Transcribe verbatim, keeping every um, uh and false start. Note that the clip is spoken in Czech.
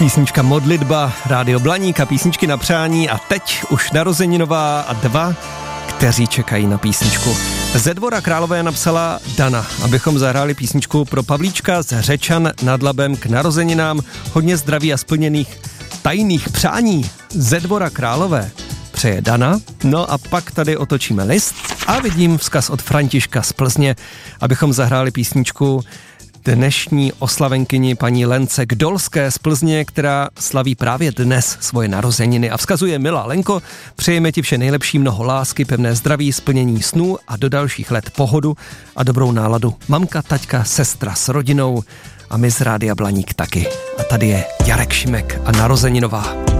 Písnička Modlitba, Rádio Blaník a písničky na přání a teď už narozeninová a dva, kteří čekají na písničku. Ze Dvora Králové napsala Dana, abychom zahráli písničku pro Pavlíčka z Řečan nad Labem k narozeninám. Hodně zdraví a splněných tajných přání. Ze Dvora Králové přeje Dana. No a pak tady otočíme list a vidím vzkaz od Františka z Plzně, abychom zahráli písničku dnešní oslavenkyni paní Lence Kdolské z Plzně, která slaví právě dnes svoje narozeniny a vzkazuje: milá Lenko, přejeme ti vše nejlepší, mnoho lásky, pevné zdraví, splnění snů a do dalších let pohodu a dobrou náladu. Mamka, taťka, sestra s rodinou a my z Rádia Blaník taky. A tady je Jarek Šimek a narozeninová.